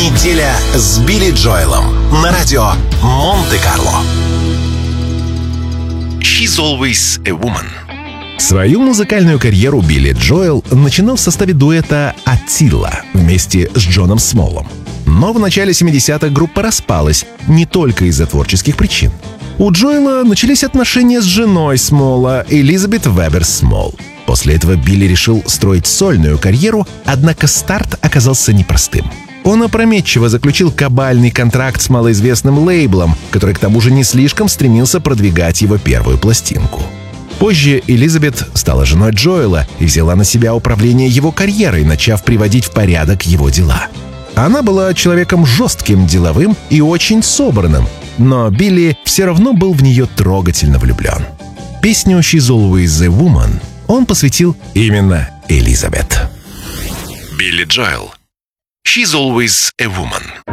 Неделя с Билли Джоэлом на радио Монте-Карло. She's Always a Woman. Свою музыкальную карьеру Билли Джоэл начинал в составе дуэта «Аттила» вместе с Джоном Смолом. Но в начале 70-х группа распалась не только из-за творческих причин. У Джоэла начались отношения с женой Смола, Элизабет Вебер Смол. После этого Билли решил строить сольную карьеру, однако старт оказался непростым. Он опрометчиво заключил кабальный контракт с малоизвестным лейблом, который к тому же не слишком стремился продвигать его первую пластинку. Позже Элизабет стала женой Джоэла и взяла на себя управление его карьерой, начав приводить в порядок его дела. Она была человеком жестким, деловым и очень собранным, но Билли все равно был в нее трогательно влюблен. Песню «She's Always a Woman» он посвятил именно Элизабет. Билли Джоэл. She's Always a Woman.